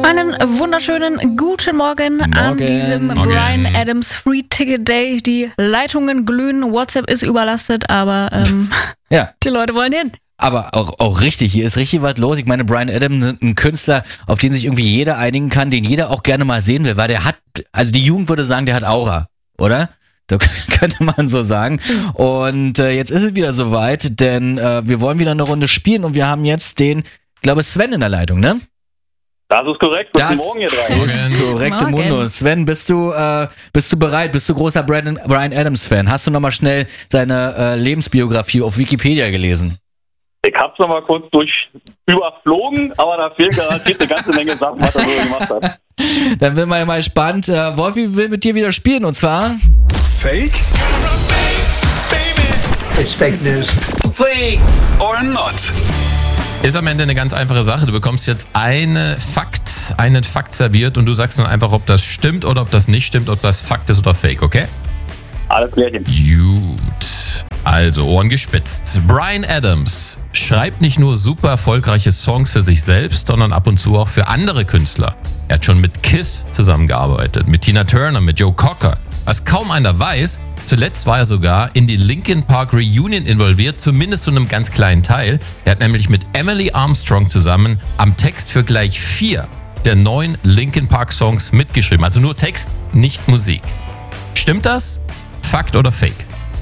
Einen wunderschönen guten Morgen an diesem Bryan Adams Free Ticket Day. Die Leitungen glühen, WhatsApp ist überlastet, aber die Leute wollen hin. Aber auch richtig, hier ist richtig was los. Ich meine, Bryan Adams, ein Künstler, auf den sich irgendwie jeder einigen kann, den jeder auch gerne mal sehen will, weil der hat, also die Jugend würde sagen, der hat Aura, oder? Da könnte man so sagen. Und jetzt ist es wieder soweit, denn wir wollen wieder eine Runde spielen und wir haben jetzt den, ich glaube, Sven in der Leitung, ne? Das ist korrekt. Guten Morgen, ihr drei. Das ist korrekte Mundo. Sven, bist du bereit? Bist du großer Bryan Adams-Fan? Hast du nochmal schnell seine Lebensbiografie auf Wikipedia gelesen? Ich hab's nochmal kurz überflogen, aber da fehlen garantiert eine ganze Menge Sachen, was er so gemacht hat. Dann bin ich mal gespannt. Wolfi will mit dir wieder spielen und zwar... Fake? It's fake news. Fake or not? Ist am Ende eine ganz einfache Sache. Du bekommst jetzt einen Fakt serviert und du sagst dann einfach, ob das stimmt oder ob das nicht stimmt, ob das Fakt ist oder Fake, okay? Alles klärchen. Gut. Also, Ohren gespitzt. Bryan Adams schreibt nicht nur super erfolgreiche Songs für sich selbst, sondern ab und zu auch für andere Künstler. Er hat schon mit Kiss zusammengearbeitet, mit Tina Turner, mit Joe Cocker. Was kaum einer weiß, zuletzt war er sogar in die Linkin Park Reunion involviert, zumindest zu einem ganz kleinen Teil. Er hat nämlich mit Emily Armstrong zusammen am Text für gleich 4 der 9 Linkin Park Songs mitgeschrieben. Also nur Text, nicht Musik. Stimmt das? Fakt oder Fake?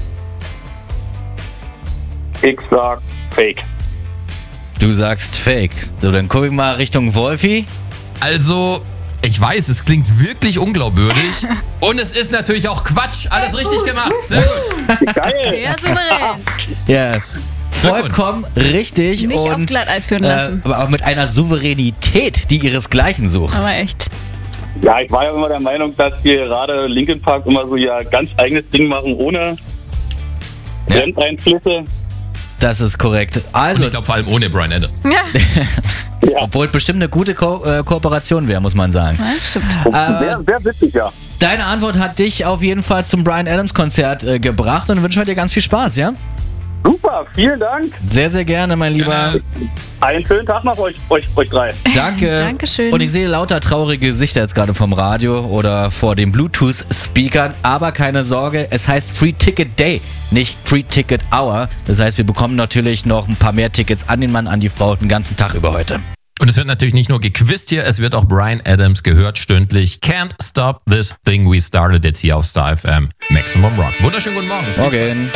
Ich sag Fake. Du sagst Fake. So, dann guck ich mal Richtung Wolfi. Also, ich weiß, es klingt wirklich unglaubwürdig. Und es ist natürlich auch Quatsch. Alles richtig gemacht. Sehr gut. Geil. Sehr souverän. Ja, vollkommen richtig. Nicht aufs Und Glatteis führen lassen. aber auch mit einer Souveränität, die ihresgleichen sucht. Aber echt. Ja, ich war ja immer der Meinung, dass wir gerade Linkin Park immer so ihr ganz eigenes Ding machen, ohne Einflüsse. Das ist korrekt. Also, Und ich glaube vor allem ohne Bryan Adams. Ja, obwohl bestimmt eine gute Kooperation wäre, muss man sagen. das stimmt. Sehr witzig, ja. Deine Antwort hat dich auf jeden Fall zum Bryan Adams Konzert gebracht und wünschen wir dir ganz viel Spaß, ja? Super, vielen Dank. Sehr, sehr gerne, mein Lieber. Einen schönen Tag noch euch drei. Danke. Dankeschön. Und ich sehe lauter traurige Gesichter jetzt gerade vom Radio oder vor den Bluetooth-Speakern. Aber keine Sorge, es heißt Free Ticket Day, nicht Free Ticket Hour. Das heißt, wir bekommen natürlich noch ein paar mehr Tickets an den Mann, an die Frau, den ganzen Tag über heute. Und es wird natürlich nicht nur gequizt hier, es wird auch Bryan Adams gehört stündlich. Can't stop this thing we started jetzt hier auf Star FM. Maximum Rock. Wunderschönen guten Morgen. Morgen.